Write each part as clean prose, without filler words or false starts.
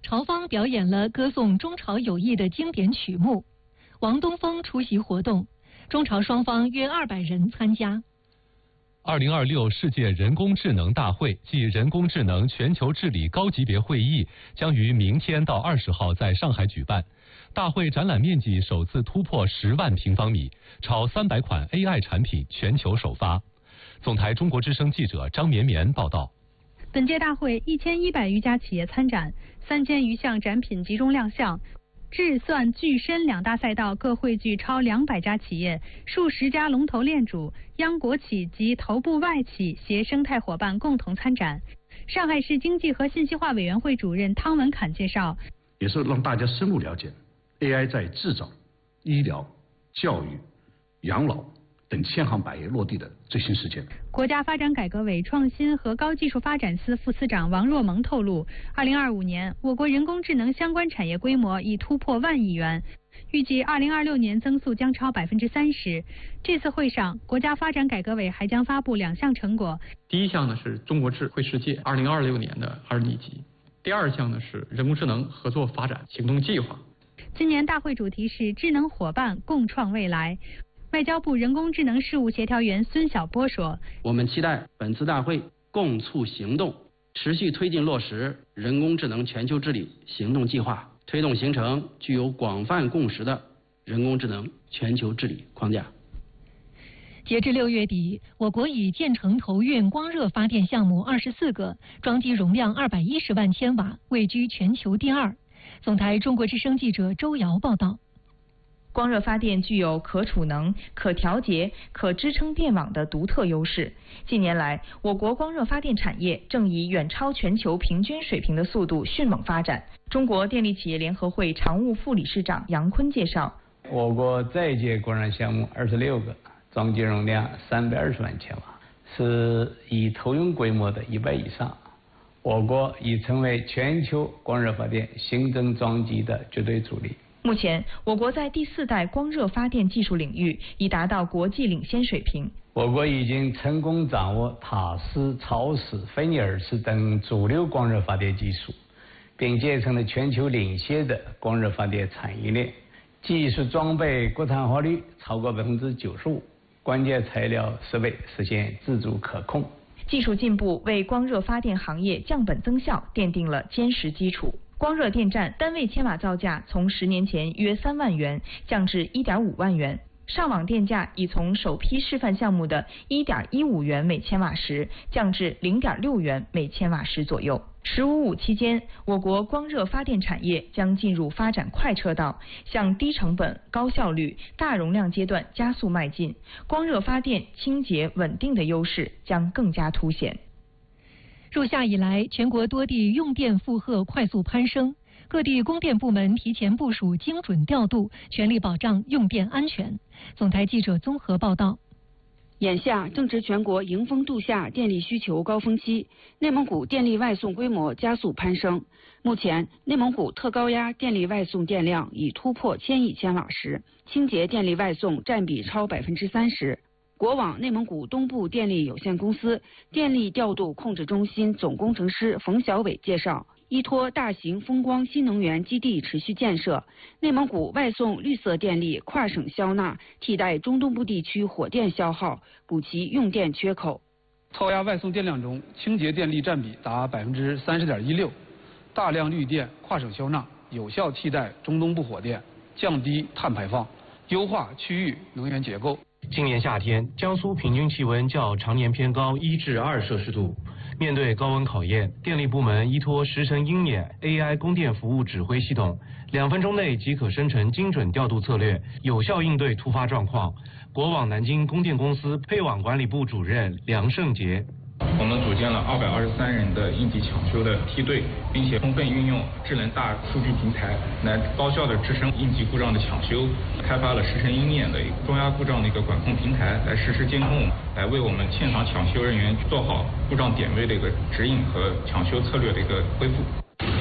朝方表演了歌颂中朝友谊的经典曲目。王东峰出席活动，中朝双方约200人参加。 2026世界人工智能大会暨人工智能全球治理高级别会议将于明天到20号在上海举办。大会展览面积首次突破10万平方米，超300款 AI 产品全球首发。总台中国之声记者张绵绵报道。 本届大会1100余家企业参展，3000余项展品集中亮相。智算具深2大赛道各汇聚超200家企业，数十家龙头链主、央国企及头部外企携生态伙伴共同参展。上海市经济和信息化委员会主任汤文侃介绍， 也是让大家深入了解 AI 在制造、医疗、教育、养老等千行百业落地的最新实践。 国家发展改革委创新和高技术发展司副司长王若萌透露，2025年我国人工智能相关产业规模已突破1万亿元，预计2026年增速将超30%。这次会上，国家发展改革委还将发布2项成果。 第一项呢是中国智慧世界2026年的2亿级，第二项呢是人工智能合作发展行动计划。 今年大会主题是智能伙伴共创未来。外交部人工智能事务协调员孙晓波说， 我们期待本次大会共促行动，持续推进落实人工智能全球治理行动计划，推动形成具有广泛共识的人工智能全球治理框架。 截至6月底，我国已建成投运光热发电项目24个，装机容量210万千瓦，位居全球第2。总台中国之声记者周瑶报道。 光热发电具有可储能、可调节、可支撑电网的独特优势。近年来，我国光热发电产业正以远超全球平均水平的速度迅猛发展。中国电力企业联合会常务副理事长杨坤介绍， 我国在建光热项目26个，装机容量320万千瓦，是已投用规模的100以上。我国已成为全球光热发电新增装机的绝对主力。 目前，我国在第4代光热发电技术领域已达到国际领先水平。 我国已经成功掌握塔斯、超斯、菲涅尔斯等主流光热发电技术，并建成了全球领先的光热发电产业链，技术装备国产化率超过95%，关键材料设备实现自主可控。 技术进步为光热发电行业降本增效奠定了坚实基础。光热电站单位千瓦造价从10年前约3万元降至1.5万元，上网电价已从首批示范项目的1.15元每千瓦时降至0.6元每千瓦时左右。“15+5”期间，我国光热发电产业将进入发展快车道，向低成本、高效率、大容量阶段加速迈进。光热发电清洁稳定的优势将更加凸显。 入夏以来，全国多地用电负荷快速攀升，各地供电部门提前部署精准调度，全力保障用电安全。总台记者综合报道。 眼下正值全国迎风度夏电力需求高峰期，内蒙古电力外送规模加速攀升。目前，内蒙古特高压电力外送电量已突破1000亿千瓦时，清洁电力外送占比超30%。国网内蒙古东部电力有限公司电力调度控制中心总工程师冯小伟介绍，依托大型风光新能源基地持续建设，内蒙古外送绿色电力跨省消纳，替代中东部地区火电消耗，补齐用电缺口。 高压外送电量中，清洁电力占比达30.16%，大量绿电跨省消纳，有效替代中东部火电，降低碳排放，优化区域能源结构。 今年夏天，江苏平均气温较常年偏高1至2摄氏度。面对高温考验，电力部门依托时程鹰眼 AI 供电服务指挥系统，2分钟内即可生成精准调度策略，有效应对突发状况。国网南京供电公司配网管理部主任梁胜杰。 我们组建了223人的应急抢修的梯队，并且充分运用智能大数据平台来高效的支撑应急故障的抢修，开发了时程鹰眼的中压故障的一个管控平台，来实时监控，来为我们现场抢修人员做好故障点位的一个指引和抢修策略的一个恢复。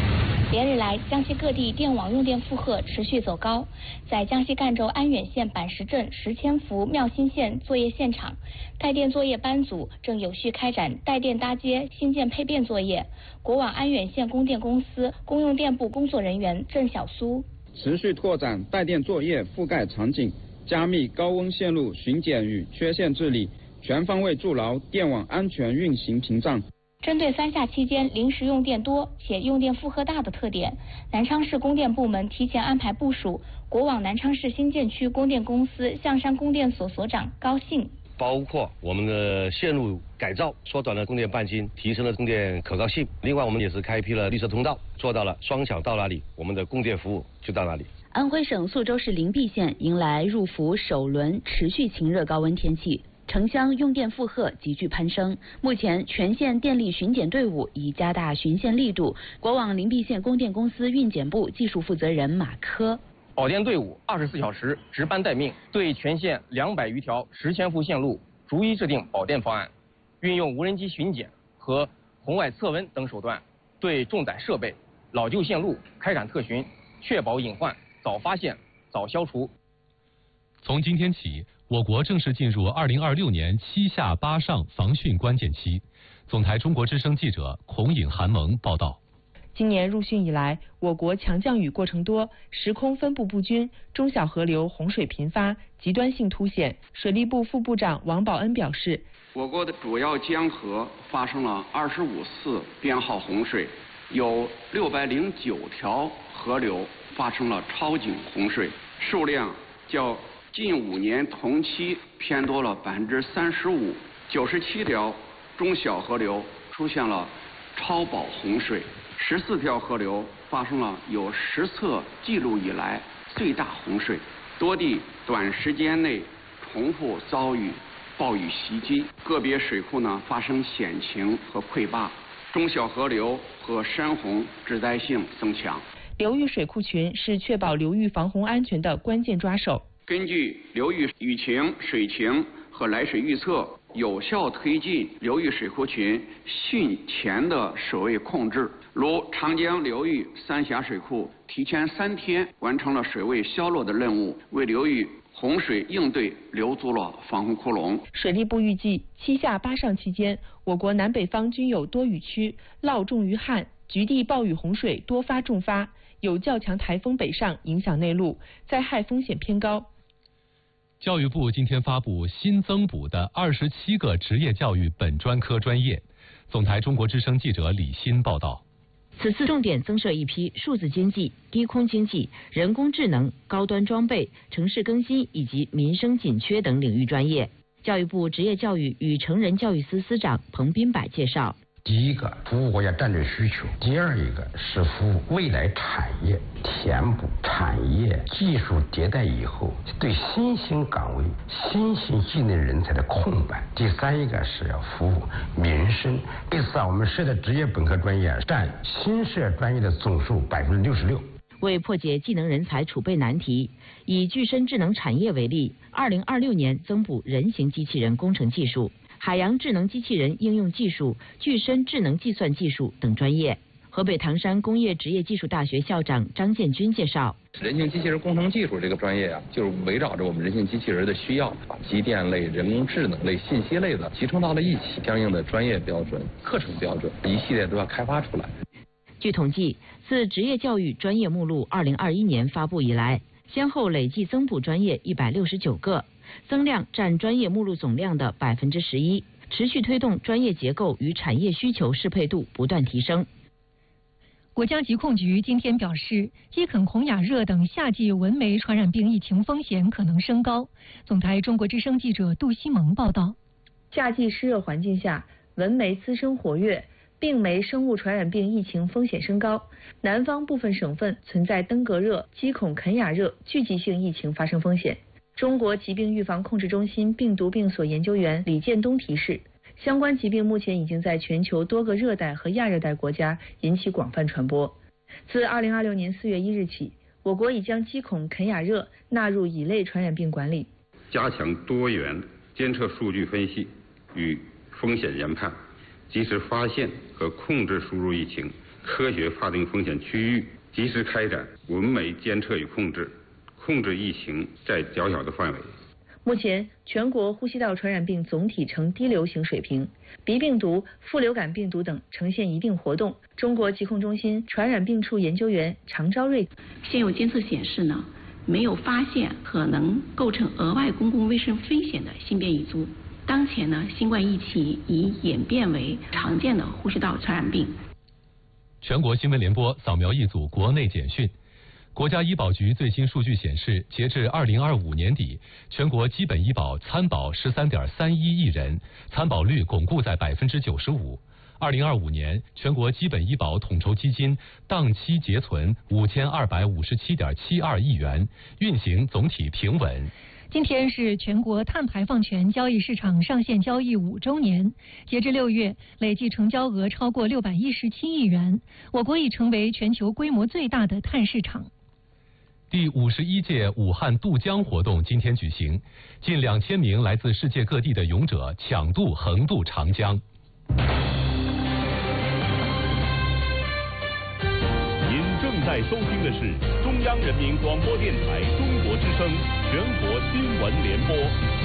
连日来，江西各地电网用电负荷持续走高。在江西赣州安远县板石镇10千伏妙新线作业现场，带电作业班组正有序开展带电搭接、新建配变作业。国网安远县供电公司公用电部工作人员郑小苏： 持续拓展带电作业覆盖场景，加密高温线路巡检与缺陷治理，全方位筑牢电网安全运行屏障。 针对三夏期间临时用电多且用电负荷大的特点，南昌市供电部门提前安排部署。国网南昌市新建区供电公司象山供电所所长高兴： 包括我们的线路改造，缩短了供电半径，提升了供电可靠性。另外，我们也是开辟了绿色通道，做到了双响到哪里，我们的供电服务就到哪里。 安徽省宿州市灵璧县迎来入伏首轮持续晴热高温天气。城乡用电负荷急剧攀升，目前全县电力巡检队伍已加大巡线力度。国网灵璧县供电公司运检部技术负责人马科： 保电队伍24小时值班待命，对全县200余条10千伏线路逐一制定保电方案，运用无人机巡检和红外测温等手段，对重载设备、老旧线路开展特巡，确保隐患早发现、早消除。 从今天起，我国正式进入2026年7下8上防汛关键期。总台中国之声记者孔颖、韩萌报道。 今年入汛以来，我国强降雨过程多，时空分布不均，中小河流洪水频发，极端性凸显。水利部副部长王宝恩表示， 我国的主要江河发生了25次编号洪水，有609条河流发生了超警洪水，数量较近5年同期偏多了35%， 97条中小河流出现了超保洪水，14条河流发生了有实测记录以来最大洪水，多地短时间内重复遭遇暴雨袭击，个别水库发生险情和溃坝，中小河流和山洪致灾性增强。 流域水库群是确保流域防洪安全的关键抓手。 根据流域雨情、水情和来水预测，有效推进流域水库群汛前的水位控制。如长江流域三峡水库提前3天完成了水位消落的任务，为流域洪水应对留足了防洪窟窿。 水利部预计7下8上期间，我国南北方均有多雨区，涝重于旱，局地暴雨洪水多发重发，有较强台风北上影响内陆，灾害风险偏高。 教育部今天发布新增补的27个职业教育本专科专业。总台中国之声记者李欣报道。 此次重点增设一批数字经济、低空经济、人工智能、高端装备、城市更新以及民生紧缺等领域专业。教育部职业教育与成人教育司司长彭斌柏介绍。 第一个，服务国家战略需求；第二一个是服务未来产业，填补产业技术迭代以后对新兴岗位、新兴技能人才的空白；第三一个是要服务民生。这次我们设的职业本科专业占新设专业的总数66%。 为破解技能人才储备难题，以具身智能产业为例，2026年增补人形机器人工程技术、海洋智能机器人应用技术、具身智能计算技术等专业。河北唐山工业职业技术大学校长张建军介绍， 人性机器人工程技术这个专业就是围绕着我们人性机器人的需要，把机电类、人工智能类、信息类的集成到了一起，相应的专业标准、课程标准一系列都要开发出来。 据统计，自职业教育专业目录2021年发布以来，先后累计增补专业169个，增量占专业目录总量的11%，持续推动专业结构与产业需求适配度不断提升。 国家疾控局今天表示，饥肯红雅热等夏季蚊媒传染病疫情风险可能升高。总台中国之声记者杜西蒙报道。 夏季湿热环境下，蚊媒滋生活跃，病媒生物传染病疫情风险升高，南方部分省份存在登革热、鸡孔肯雅热聚集性疫情发生风险。中国疾病预防控制中心病毒病所研究员李建东提示，相关疾病目前已经在全球多个热带和亚热带国家引起广泛传播。自2026年4月1日起，我国已将鸡孔肯雅热纳入乙类传染病管理， 加强多元监测数据分析与风险研判，及时发现和控制输入疫情， 科学划定风险区域，及时开展稳美监测与控制，控制疫情在较小的范围。 目前，全国呼吸道传染病总体呈低流行水平，鼻病毒、副流感病毒等呈现一定活动。中国疾控中心传染病处研究员常昭瑞， 现有监测显示呢，没有发现可能构成额外公共卫生风险的新变异株。当前呢，新冠疫情已演变为常见的呼吸道传染病。 全国新闻联播扫描一组国内简讯。国家医保局最新数据显示，截至2025年底，全国基本医保参保13.31亿人，参保率巩固在95%。2025年，全国基本医保统筹基金当期结存5257.72亿元，运行总体平稳。 今天是全国碳排放权交易市场上线交易5周年，截至6月，累计成交额超过617亿元，我国已成为全球规模最大的碳市场。 第51届武汉渡江活动今天举行，近2000名来自世界各地的勇者抢渡横渡长江。 您正在收听的是中央人民广播电台中国之声全国新闻联播。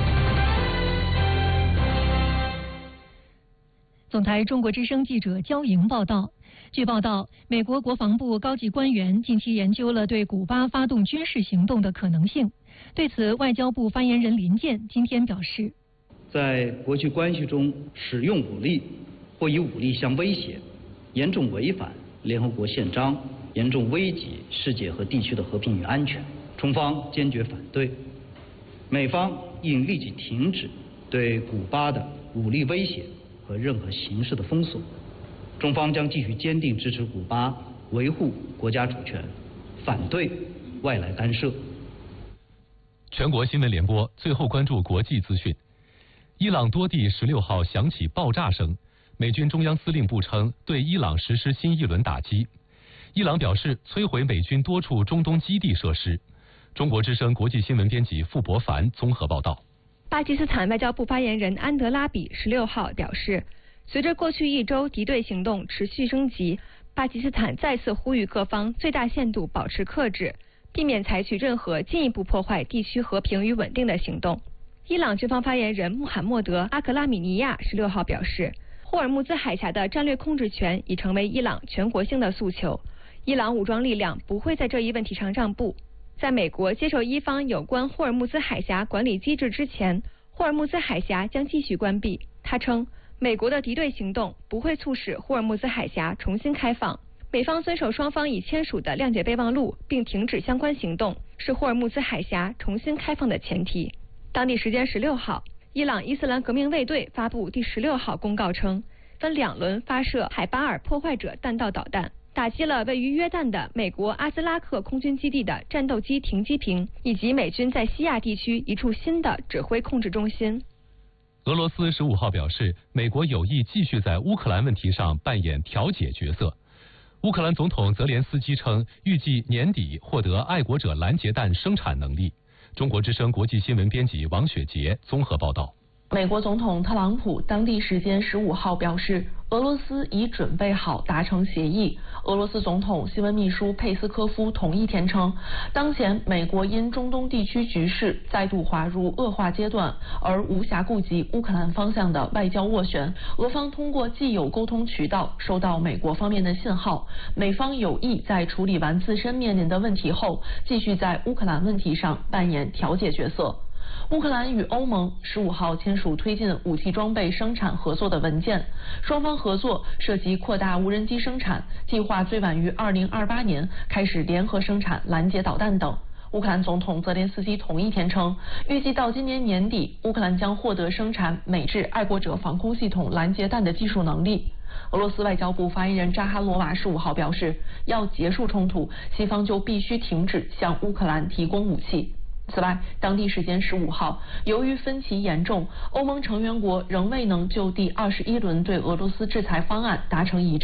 总台中国之声记者焦莹报道。据报道，美国国防部高级官员近期研究了对古巴发动军事行动的可能性。对此，外交部发言人林健今天表示， 在国际关系中使用武力或以武力相威胁，严重违反联合国宪章，严重危及世界和地区的和平与安全，中方坚决反对。美方应立即停止对古巴的武力威胁和任何形式的封锁。中方将继续坚定支持古巴维护国家主权，反对外来干涉。 全国新闻联播最后关注国际资讯。伊朗多地16号响起爆炸声，美军中央司令部称对伊朗实施新一轮打击。伊朗表示摧毁美军多处中东基地设施。中国之声国际新闻编辑傅博凡综合报道。 巴基斯坦外交部发言人安德拉比16号表示，随着过去1周敌对行动持续升级，巴基斯坦再次呼吁各方最大限度保持克制，避免采取任何进一步破坏地区和平与稳定的行动。伊朗军方发言人穆罕默德·阿克拉米尼亚16号表示，霍尔木兹海峡的战略控制权已成为伊朗全国性的诉求，伊朗武装力量不会在这一问题上让步。在美国接受伊方有关霍尔木兹海峡管理机制之前，霍尔木兹海峡将继续关闭。他称，美国的敌对行动不会促使霍尔木兹海峡重新开放，美方遵守双方已签署的谅解备忘录并停止相关行动，是霍尔木兹海峡重新开放的前提。当地时间16号，伊朗伊斯兰革命卫队发布第16号公告称，分2轮发射海巴尔破坏者弹道导弹，打击了位于约旦的美国阿斯拉克空军基地的战斗机停机坪，以及美军在西亚地区一处新的指挥控制中心。 俄罗斯15号表示，美国有意继续在乌克兰问题上扮演调解角色。乌克兰总统泽连斯基称，预计年底获得爱国者拦截弹生产能力。中国之声国际新闻编辑王雪杰综合报道。 美国总统特朗普当地时间15号表示，俄罗斯已准备好达成协议。俄罗斯总统新闻秘书佩斯科夫同一天称，当前美国因中东地区局势再度滑入恶化阶段，而无暇顾及乌克兰方向的外交斡旋。俄方通过既有沟通渠道收到美国方面的信号，美方有意在处理完自身面临的问题后，继续在乌克兰问题上扮演调解角色。乌克兰与欧盟15号签署推进武器装备生产合作的文件，双方合作涉及扩大无人机生产，计划最晚于2028年开始联合生产拦截导弹等。乌克兰总统泽连斯基同一天称，预计到今年年底，乌克兰将获得生产美制爱国者防空系统拦截弹的技术能力。俄罗斯外交部发言人扎哈罗娃15号表示，要结束冲突，西方就必须停止向乌克兰提供武器。此外，当地时间15号，由于分歧严重，欧盟成员国仍未能就第21轮对俄罗斯制裁方案达成一致。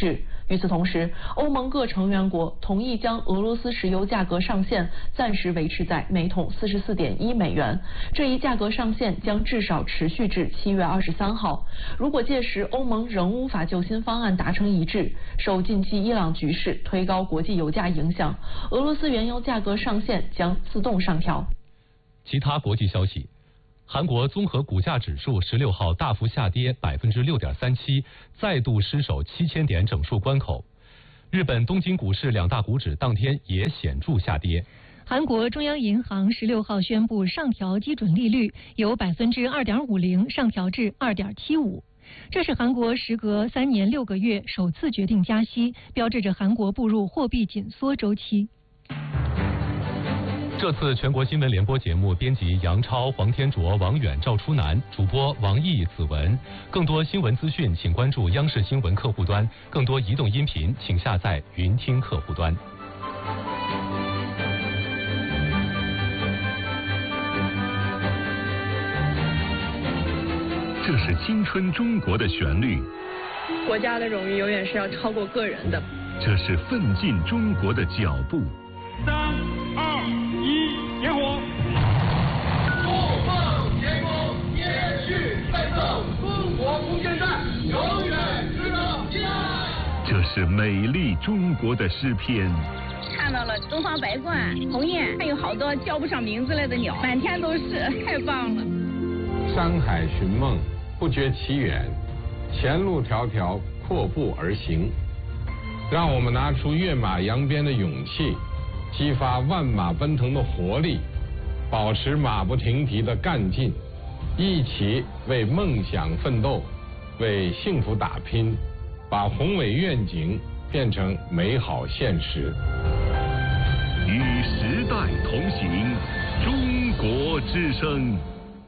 与此同时，欧盟各成员国同意将俄罗斯石油价格上限暂时维持在每桶44.1美元。这一价格上限将至少持续至7月23号。如果届时欧盟仍无法就新方案达成一致，受近期伊朗局势推高国际油价影响，俄罗斯原油价格上限将自动上调。 其他国际消息。韩国综合股价指数16号大幅下跌6.37%，再度失守7000点整数关口。日本东京股市两大股指当天也显著下跌。 韩国中央银行16号宣布上调基准利率，由2.50%上调至2.75%。这是韩国时隔3年6个月首次决定加息，标志着韩国步入货币紧缩周期。 这次全国新闻联播节目编辑杨超、黄天卓、王远、赵初南，主播王毅、子文。更多新闻资讯，请关注央视新闻客户端；更多移动音频，请下载云听客户端。 这是青春中国的旋律， 国家的荣誉永远是要超过个人的。 这是奋进中国的脚步。 3、2、1，点火！ 不放前功，延续奋斗，中国空间站永远值得期待。 这是美丽中国的诗篇。 看到了东方白鹳、鸿雁，还有好多叫不上名字来的鸟，满天都是，太棒了。 山海寻梦，不觉其远，前路迢迢，阔步而行。让我们拿出跃马扬鞭的勇气，激发万马奔腾的活力，保持马不停蹄的干劲，一起为梦想奋斗，为幸福打拼，把宏伟愿景变成美好现实。 与时代同行，中国之声。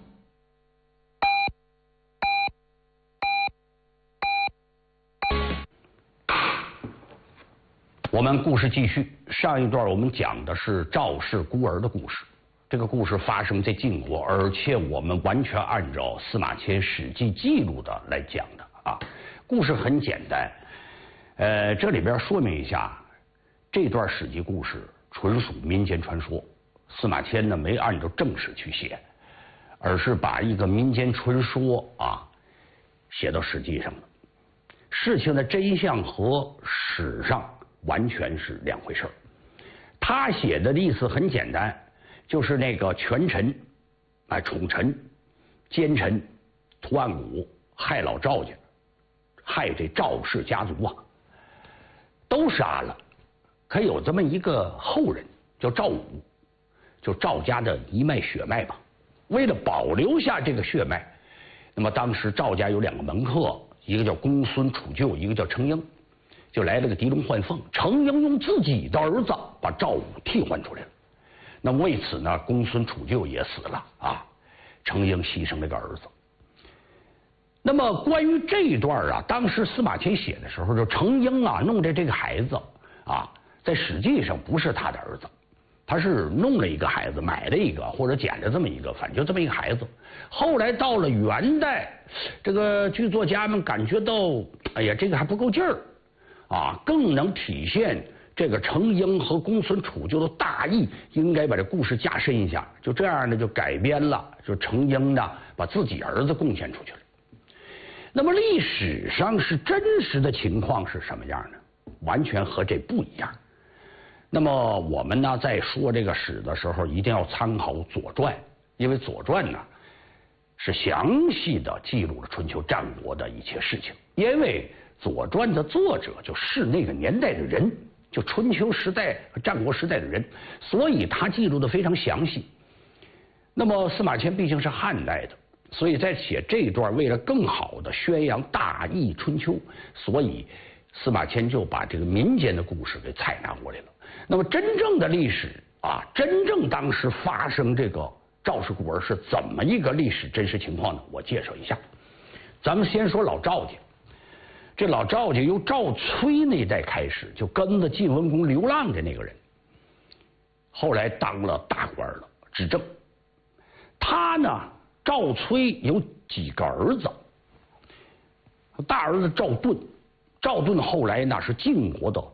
我们故事继续，上一段我们讲的是赵氏孤儿的故事。这个故事发生在晋国，而且我们完全按照司马迁史记记录的来讲的啊。故事很简单，这里边说明一下，这段史记故事纯属民间传说。司马迁呢没按照正史去写，而是把一个民间传说啊写到史记上了。事情的真相和史上完全是两回事儿。他写的意思很简单，就是那个权臣、宠臣、奸臣屠岸贾，害老赵家，害这赵氏家族啊，都杀了。可有这么一个后人叫赵武，就赵家的一脉血脉吧。为了保留下这个血脉，那么当时赵家有两个门客，一个叫公孙杵臼，一个叫程婴。就来了个狄龙换凤，程婴用自己的儿子把赵武替换出来了。那为此呢，公孙杵臼也死了啊，程婴牺牲了个儿子。那么关于这一段啊，当时司马迁写的时候，就程婴啊弄的这个孩子啊，在史记上不是他的儿子，他是弄了一个孩子，买了一个或者捡了这么一个，反正就这么一个孩子。后来到了元代，这个剧作家们感觉到，哎呀，这个还不够劲儿。啊，更能体现这个程婴和公孙杵臼的大义，应该把这故事加深一下。就这样呢，就改编了，就程婴呢把自己儿子贡献出去了。那么历史上是真实的情况是什么样呢？完全和这不一样。那么我们呢在说这个史的时候，一定要参考《左传》，因为《左传》呢是详细的记录了春秋战国的一切事情，因为《左传》的作者就是那个年代的人，就春秋时代和战国时代的人，所以他记录的非常详细。那么司马迁毕竟是汉代的，所以在写这一段，为了更好的宣扬大义春秋，所以司马迁就把这个民间的故事给采纳过来了。那么真正的历史啊，真正当时发生这个赵氏孤儿是怎么一个历史真实情况呢？我介绍一下。咱们先说老赵家。这老赵家由赵崔那代开始就跟着晋文公流浪的那个人，后来当了大官了，执政。他呢，赵崔有几个儿子，大儿子赵盾赵盾后来那是晋国的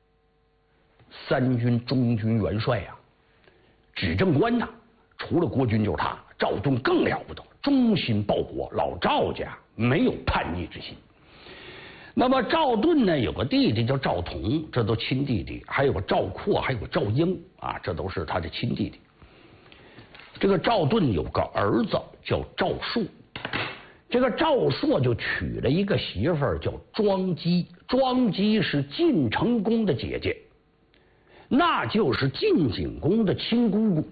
3军中军元帅啊，执政官呐，除了国君就是他。赵盾更了不得，忠心报国，老赵家没有叛逆之心。那么赵盾呢，有个弟弟叫赵同，这都亲弟弟，还有个赵括，还有个赵婴啊，这都是他的亲弟弟。这个赵盾有个儿子叫赵朔，这个赵朔就娶了一个媳妇儿叫庄姬，庄姬是晋成公的姐姐，那就是晋景公的亲姑姑。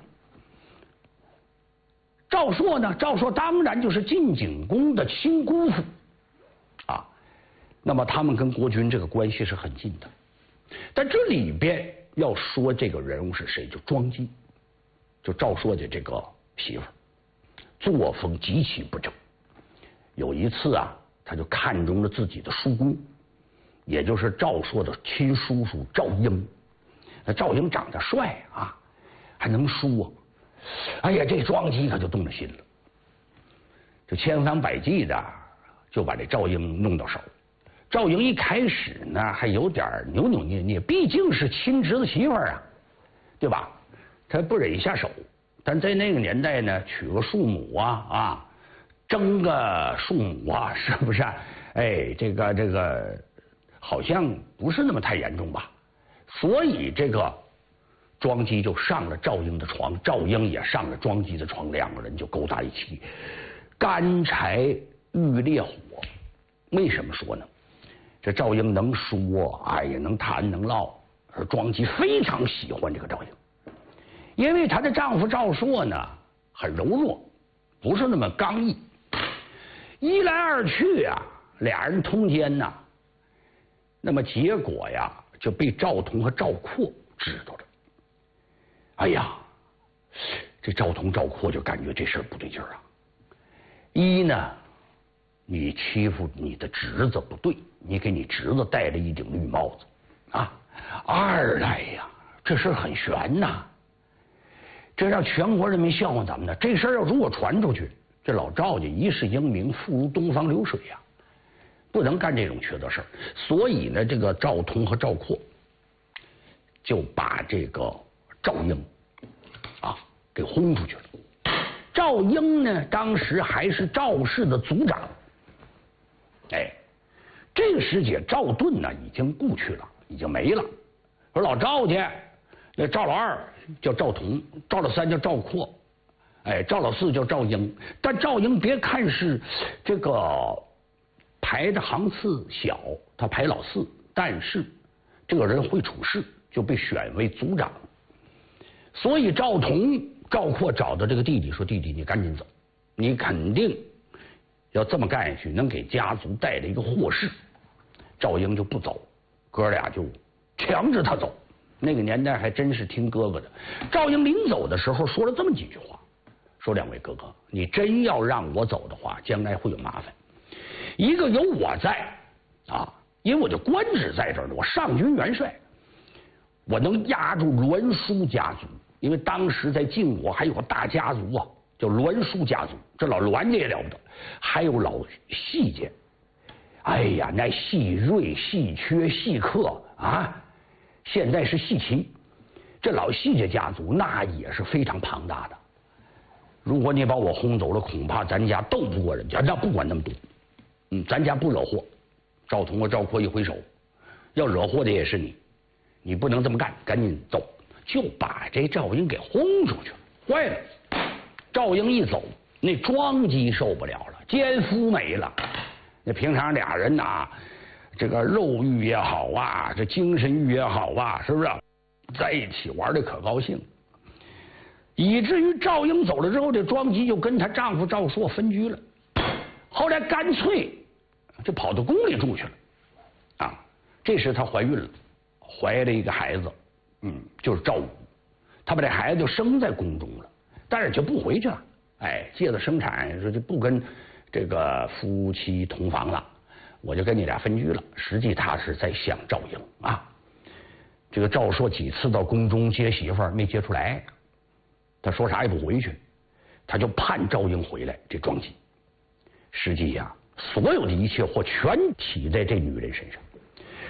赵朔呢，赵朔当然就是晋景公的亲姑父啊。那么他们跟国君这个关系是很近的。但这里边要说这个人物是谁，就庄姬，就赵朔的这个媳妇儿，作风极其不正。有一次啊，他就看中了自己的叔公，也就是赵朔的亲叔叔赵婴。那赵婴长得帅啊，还能书啊。哎呀，这庄姬可就动了心了，就千方百计的就把这赵婴弄到手。赵婴一开始呢还有点扭扭捏捏，毕竟是亲侄子媳妇儿啊，对吧？他不忍下手。但在那个年代呢，娶个庶母啊，争个庶母啊，是不是？哎，这个好像不是那么太严重吧？所以这个庄姬就上了赵婴的床，赵婴也上了庄姬的床，两个人就勾搭一起，干柴遇烈火。为什么说呢？这赵婴能说，哎呀，能谈能唠，而庄姬非常喜欢这个赵婴，因为她的丈夫赵朔呢很柔弱，不是那么刚毅。一来二去啊，俩人通奸呐，那么结果呀就被赵同和赵括知道了。哎呀，这赵同赵括就感觉这事儿不对劲儿啊。一呢，你欺负你的侄子不对，你给你侄子戴了一顶绿帽子啊。二来呀，这事儿很悬呐，这让全国人民笑话咱们呢。这事儿要如果传出去，这老赵家一世英名，复如东方流水呀，不能干这种缺德事儿。所以呢，这个赵同和赵括就把这个赵婴啊给轰出去了。赵婴呢，当时还是赵氏的族长。哎，这个时节，赵盾呢已经故去了，已经没了。说老赵家，那赵老二叫赵同，赵老三叫赵括，哎，赵老四叫赵婴。但赵婴别看是这个排的行次小，他排老四，但是这个人会处事，就被选为族长。所以赵同、赵括找到这个弟弟，说：“弟弟，你赶紧走，你肯定要这么干下去，能给家族带来一个祸事。”赵婴就不走，哥俩就强制他走。那个年代还真是听哥哥的。赵婴临走的时候说了这么几句话，说：“两位哥哥，你真要让我走的话，将来会有麻烦。一个有我在啊，因为我的官职在这儿呢，我上军元帅，我能压住栾书家族。因为当时在晋国还有个大家族啊，叫栾书家族，这老栾家也了不得，还有老细家。哎呀，那细锐、细缺、细克啊，现在是细齐。这老细家家族那也是非常庞大的。如果你把我轰走了，恐怕咱家斗不过人家。那不管那么多，咱家不惹祸。赵同和赵括一挥手，要惹祸的也是你，你不能这么干，赶紧走。”就把这赵婴给轰出去了。坏了，赵婴一走，那庄姬受不了了，奸夫没了。那平常俩人呐，这个肉欲也好啊，这精神欲也好啊，是不是在一起玩的可高兴？以至于赵婴走了之后，这庄姬就跟她丈夫赵朔分居了。后来干脆就跑到宫里住去了。啊，这时她怀孕了，怀了一个孩子。就是赵武，他把这孩子就生在宫中了，但是就不回去了。哎，借着生产说就不跟这个夫妻同房了，我就跟你俩分居了。实际他是在想赵婴啊。这个赵朔几次到宫中接媳妇儿没接出来，他说啥也不回去，他就盼赵婴回来。这庄姬，实际呀，所有的一切祸全体在这女人身上。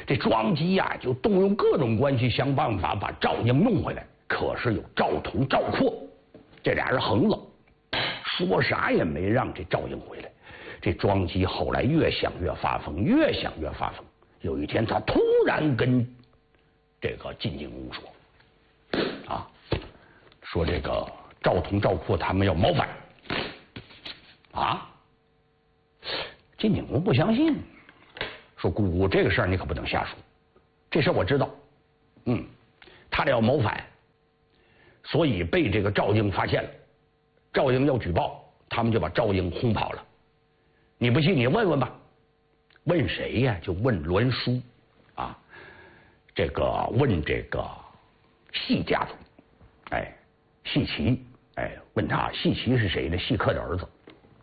这庄基呀就动用各种关系想办法把赵英弄回来。可是有赵同、赵括这俩人横了，说啥也没让这赵英回来。这庄基后来越想越发疯，越想越发疯。有一天，他突然跟这个晋景公说：“说这个赵同、赵括他们要谋反。”晋景公不相信，说：“姑姑，这个事儿你可不能瞎说。这事儿我知道，他俩要谋反。”所以被这个赵英发现了，赵英要举报，他们就把赵英轰跑了。你不信，你问问吧。问谁呀？就问栾书这个问这个细家族，细齐，问他细齐是谁呢？细客的儿子。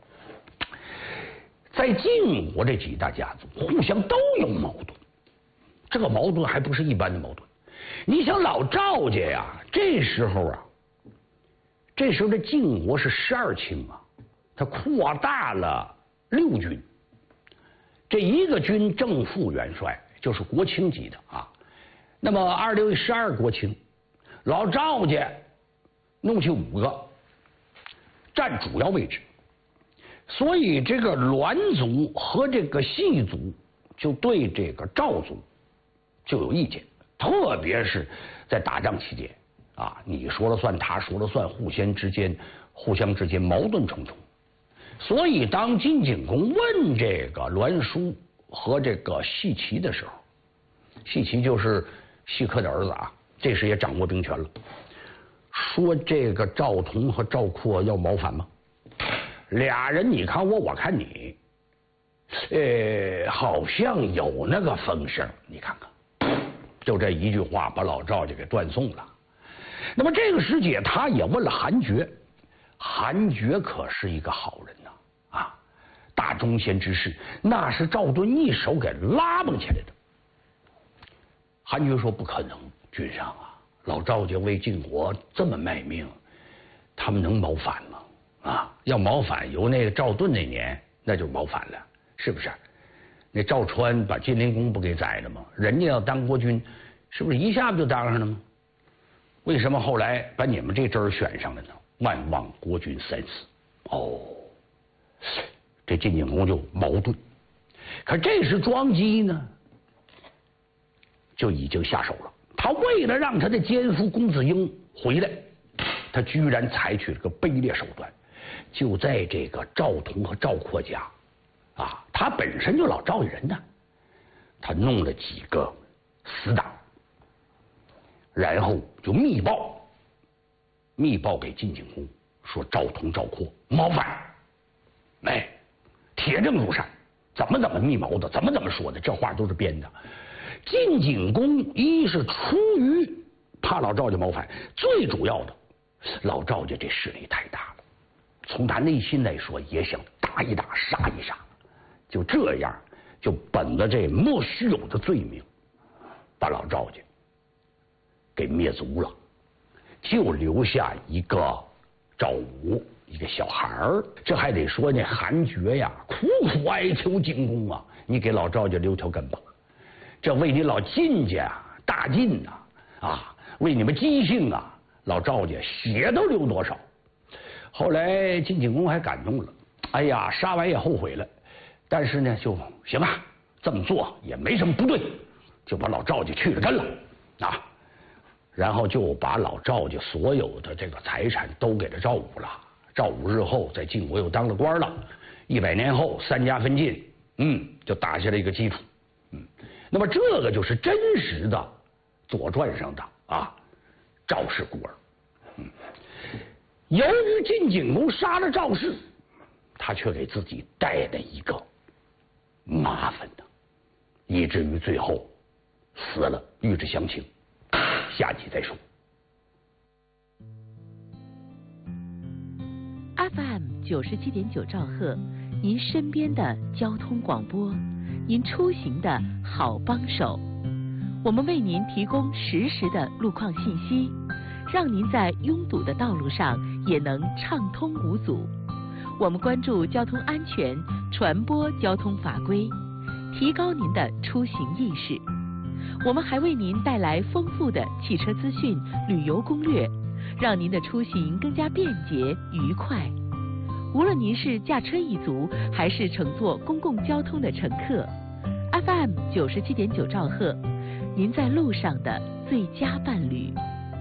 在晋国这几大家族互相都有矛盾，这个矛盾还不是一般的矛盾。你想老赵家呀，这时候这晋国是12卿他扩大了6军，这一个军正副元帅就是国卿级的那么26、12国卿，老赵家弄去5个，占主要位置，所以这个栾族和这个细族就对这个赵族就有意见。特别是在打仗期间你说了算，他说了算，互相之间矛盾重重。所以当晋景公问这个栾书和这个细齐的时候，细齐就是细客的儿子这时也掌握兵权了，说这个赵同和赵括要谋反吗？俩人你看我，我看你，好像有那个风声，你看看。就这一句话把老赵就给断送了。那么这个师姐她也问了韩厥，韩厥可是一个好人大忠贤之士，那是赵盾一手给拉蹦起来的。韩厥说不可能，君上老赵家为晋国这么卖命，他们能谋反吗？要谋反由那个赵盾那年那就谋反了，是不是？那赵川把晋灵公不给宰了吗？人家要当国君，是不是一下子就当上了吗？为什么后来把你们这支选上了呢？万望国君3思。这晋景公就矛盾。可这时庄基呢，就已经下手了。他为了让他的奸夫公子婴回来，他居然采取了个卑劣手段，就在这个赵同和赵括家。他本身就老赵人他弄了几个死党，然后就密报给晋景公，说赵同、赵括谋反，铁证如山，怎么密谋的，怎么说的，这话都是编的。晋景公一是出于怕老赵家谋反，最主要的，老赵家这势力太大了，从他内心来说也想打一打，杀一杀。就这样，就本着这莫须有的罪名，把老赵家给灭族了，就留下一个赵武，一个小孩儿。这还得说那韩厥呀，苦苦哀求景公你给老赵家留条根吧，这为你老晋家大晋为你们姬姓老赵家血都流多少。后来晋景公还感动了，杀完也后悔了。但是呢，就行这么做也没什么不对，就把老赵家去了根了然后就把老赵家所有的这个财产都给了赵武了。赵武日后在晋国又当了官了，100年后3家分晋，就打下了一个基础。那么这个就是真实的《左传》上的赵氏孤儿。由于晋景公杀了赵氏，他却给自己带了一个麻烦以至于最后死了。欲知详情，下集再说。 FM 97.9兆赫，您身边的交通广播，您出行的好帮手。我们为您提供实时的路况信息，让您在拥堵的道路上也能畅通无阻。我们关注交通安全，传播交通法规，提高您的出行意识。 我们还为您带来丰富的汽车资讯、旅游攻略，让您的出行更加便捷愉快。无论您是驾车一族，还是乘坐公共交通的乘客，FM 97.9兆赫，您在路上的最佳伴侣。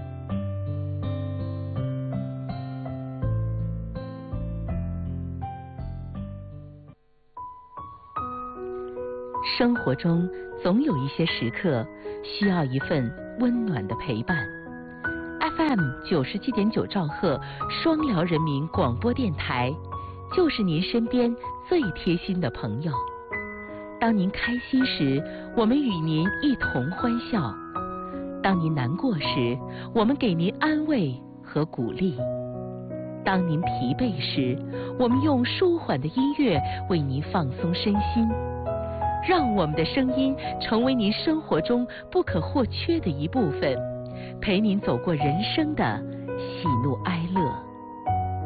生活中总有一些时刻需要一份温暖的陪伴。FM 97.9兆赫双辽人民广播电台，就是您身边最贴心的朋友。当您开心时，我们与您一同欢笑；当您难过时，我们给您安慰和鼓励；当您疲惫时，我们用舒缓的音乐为您放松身心。让我们的声音成为您生活中不可或缺的一部分，陪您走过人生的喜怒哀乐。